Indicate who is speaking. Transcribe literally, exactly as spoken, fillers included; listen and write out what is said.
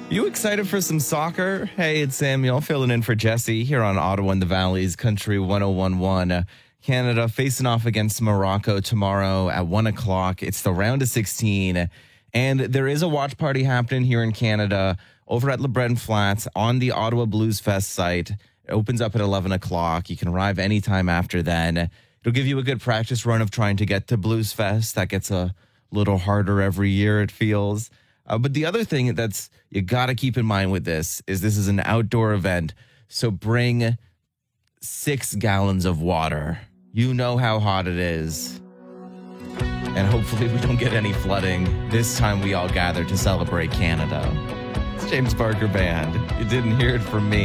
Speaker 1: You excited for some soccer? Hey, it's Samuel filling in for Jesse here on Ottawa and the Valley's Country one oh one one. Uh, Canada facing off against Morocco tomorrow at one o'clock. It's the round of sixteen. And there is a watch party happening here in Canada over at LeBreton Flats on the Ottawa Blues Fest site. It opens up at eleven o'clock. You can arrive anytime after then. It'll give you a good practice run of trying to get to Blues Fest. That gets a little harder every year, it feels. Uh, but the other thing that's you got to keep in mind with this is this is an outdoor event. So bring six gallons of water. You know how hot it is. And hopefully we don't get any flooding this time we all gather to celebrate Canada. It's James Barker Band. You didn't hear it from me.